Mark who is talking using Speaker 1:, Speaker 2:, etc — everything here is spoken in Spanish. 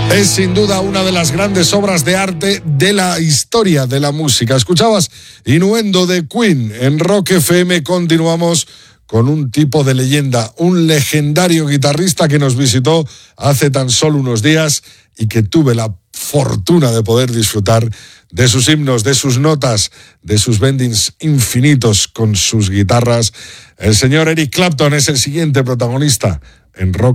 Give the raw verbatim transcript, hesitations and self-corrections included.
Speaker 1: Es sin duda una de las grandes obras de arte de la historia de la música. Escuchabas Innuendo de Queen en Rock F M. Continuamos con un tipo de leyenda, un legendario guitarrista que nos visitó hace tan solo unos días y que tuve la fortuna de poder disfrutar de sus himnos, de sus notas, de sus bendings infinitos con sus guitarras. El señor Eric Clapton es el siguiente protagonista en Rock